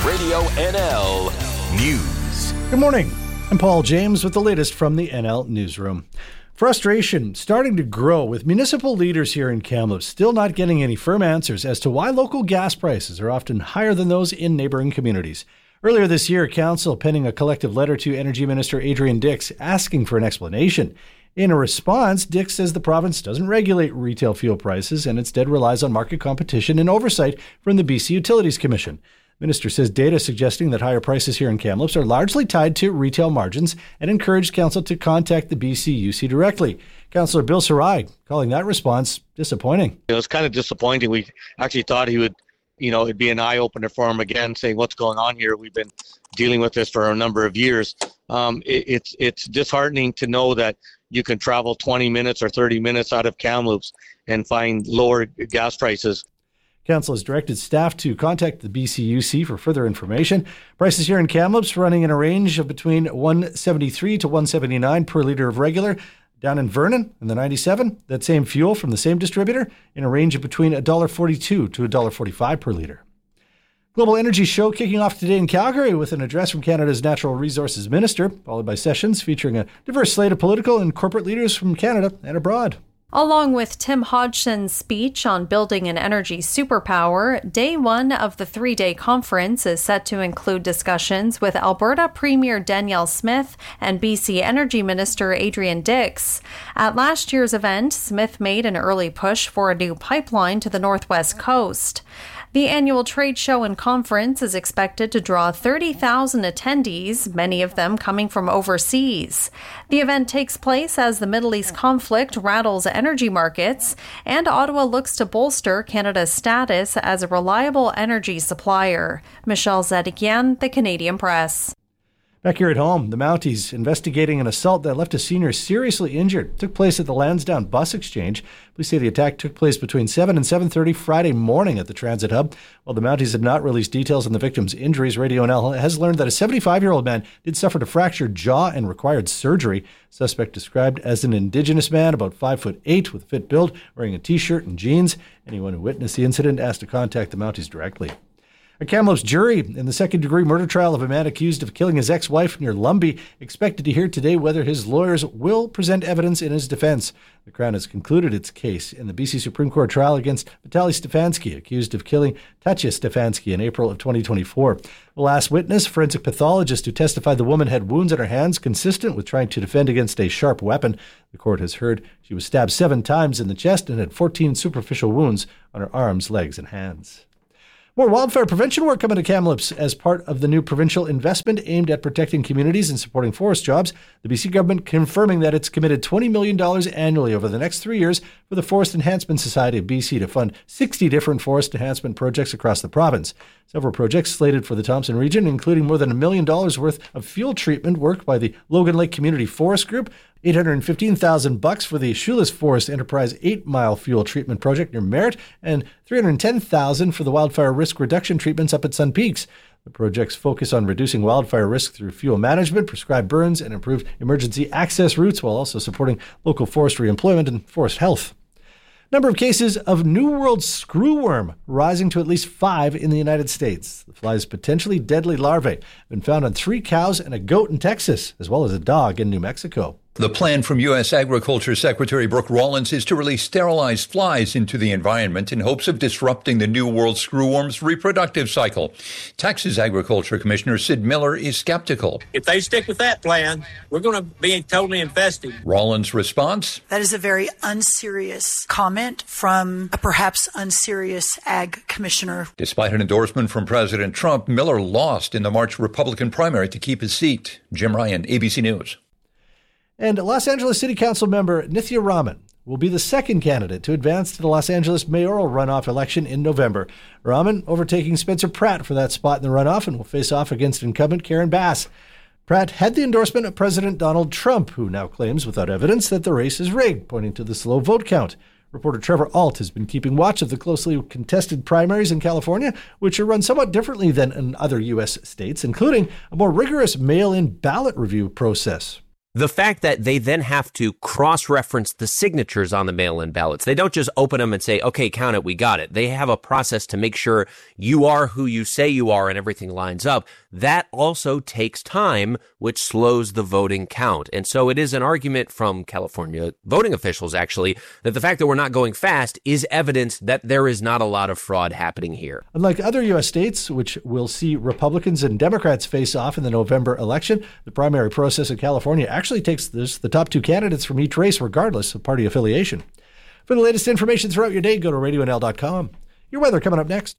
Radio NL News. Good morning. I'm Paul James with the latest from the NL Newsroom. Frustration starting to grow with municipal leaders here in Kamloops still not getting any firm answers as to why local gas prices are often higher than those in neighboring communities. Earlier this year, Council penning a collective letter to Energy Minister Adrian Dix asking for an explanation. In a response, Dix says the province doesn't regulate retail fuel prices and instead relies on market competition and oversight from the BC Utilities Commission. The minister says data suggesting that higher prices here in Kamloops are largely tied to retail margins and encouraged Council to contact the BC UC directly. Councillor Bill Sarai calling that response disappointing. It was kind of disappointing. We actually thought he would, it'd be an eye-opener for him again, saying what's going on here. We've been dealing with this for a number of years. It's disheartening to know that you can travel 20 minutes or 30 minutes out of Kamloops and find lower gas prices. Council has directed staff to contact the BCUC for further information. Prices here in Kamloops running in a range of between $1.73 to $1.79 per litre of regular. Down in Vernon, in the 97, that same fuel from the same distributor in a range of between $1.42 to $1.45 per litre. Global Energy Show kicking off today in Calgary with an address from Canada's Natural Resources Minister, followed by sessions featuring a diverse slate of political and corporate leaders from Canada and abroad. Along with Tim Hodgson's speech on building an energy superpower, day one of the three-day conference is set to include discussions with Alberta Premier Danielle Smith and BC Energy Minister Adrian Dix. At last year's event, Smith made an early push for a new pipeline to the Northwest Coast. The annual trade show and conference is expected to draw 30,000 attendees, many of them coming from overseas. The event takes place as the Middle East conflict rattles energy markets, and Ottawa looks to bolster Canada's status as a reliable energy supplier. Michelle Zedekian, The Canadian Press. Back here at home, the Mounties investigating an assault that left a senior seriously injured took place at the Lansdowne Bus Exchange. Police say the attack took place between 7 and 7:30 Friday morning at the transit hub. While the Mounties had not released details on the victim's injuries, Radio NL has learned that a 75-year-old man did suffer a fractured jaw and required surgery. Suspect described as an Indigenous man, about 5'8", with a fit build, wearing a T-shirt and jeans. Anyone who witnessed the incident asked to contact the Mounties directly. A Kamloops jury in the second-degree murder trial of a man accused of killing his ex-wife near Lumby expected to hear today whether his lawyers will present evidence in his defense. The Crown has concluded its case in the BC Supreme Court trial against Vitaly Stefanski, accused of killing Tatya Stefanski in April of 2024. The last witness, forensic pathologist who testified the woman had wounds on her hands consistent with trying to defend against a sharp weapon. The court has heard she was stabbed 7 times in the chest and had 14 superficial wounds on her arms, legs, and hands. More wildfire prevention work coming to Kamloops as part of the new provincial investment aimed at protecting communities and supporting forest jobs. The BC government confirming that it's committed $20 million annually over the next 3 years for the Forest Enhancement Society of BC to fund 60 different forest enhancement projects across the province. Several projects slated for the Thompson region, including more than $1 million worth of fuel treatment work by the Logan Lake Community Forest Group, $815,000 for the Shoeless Forest Enterprise 8-mile fuel treatment project near Merritt, and $310,000 for the wildfire risk reduction treatments up at Sun Peaks. The projects focus on reducing wildfire risk through fuel management, prescribed burns, and improved emergency access routes, while also supporting local forestry employment and forest health. Number of cases of New World screwworm rising to at least 5 in the United States. The fly's potentially deadly larvae have been found on 3 cows and a goat in Texas, as well as a dog in New Mexico. The plan from U.S. Agriculture Secretary Brooke Rollins is to release sterilized flies into the environment in hopes of disrupting the New World screwworm's reproductive cycle. Texas Agriculture Commissioner Sid Miller is skeptical. If they stick with that plan, we're going to be totally infested. Rollins' response? That is a very unserious comment from a perhaps unserious ag commissioner. Despite an endorsement from President Trump, Miller lost in the March Republican primary to keep his seat. Jim Ryan, ABC News. And Los Angeles City Council member Nithya Raman will be the second candidate to advance to the Los Angeles mayoral runoff election in November. Raman overtaking Spencer Pratt for that spot in the runoff and will face off against incumbent Karen Bass. Pratt had the endorsement of President Donald Trump, who now claims without evidence that the race is rigged, pointing to the slow vote count. Reporter Trevor Alt has been keeping watch of the closely contested primaries in California, which are run somewhat differently than in other U.S. states, including a more rigorous mail-in ballot review process. The fact that they then have to cross-reference the signatures on the mail-in ballots. They don't just open them and say, okay, count it, we got it. They have a process to make sure you are who you say you are and everything lines up. That also takes time, which slows the voting count. And so it is an argument from California voting officials, actually, that the fact that we're not going fast is evidence that there is not a lot of fraud happening here. Unlike other U.S. states, which will see Republicans and Democrats face off in the November election, the primary process in California actually takes the top two candidates from each race, regardless of party affiliation. For the latest information throughout your day, go to RadioNL.com. Your weather coming up next.